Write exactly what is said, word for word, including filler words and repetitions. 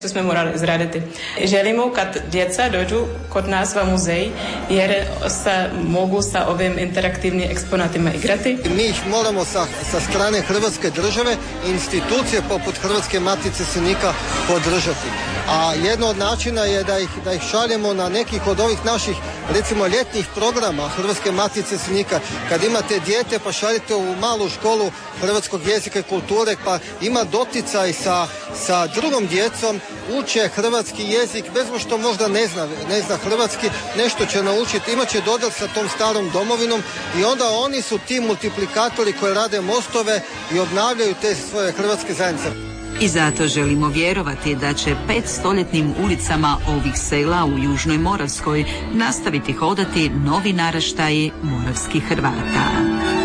što smo morali izraditi. Želimo kad djeca dođu kod nas u muzej jer sa, mogu sa ovim interaktivnim eksponatima igrati. Mi ih moramo sa, sa strane Hrvatske države i institucije poput Hrvatske matice iseljenika podržati. A jedno od načina je da ih, da ih šaljemo na nekih od ovih naših recimo ljetnih programa Hrvatske matice iseljenika. Kad imate dijete pa šaljete u malu školu hrvatskog jezika i kulture pa ima doticaj sa, sa drugom djecom, uče hrvatski jezik, bez što možda ne zna, ne zna hrvatski, nešto će naučiti, imat će dodir sa tom starom domovinom i onda oni su ti multiplikatori koji rade mostove i obnavljaju te svoje hrvatske zajednice. I zato želimo vjerovati da će petstoljetnim ulicama ovih sela u Južnoj Moravskoj nastaviti hodati novi naraštaji moravskih Hrvata.